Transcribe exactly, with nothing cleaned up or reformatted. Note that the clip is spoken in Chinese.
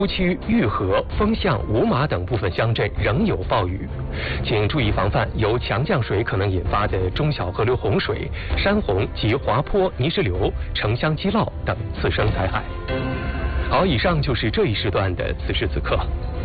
乌区、玉河、丰巷、五马等部分乡镇仍有暴雨，请注意防范由强降水可能引发的中小河流洪水、山洪及滑坡、泥石流、城乡积涝等次生灾害。好，以上就是这一时段的此时此刻。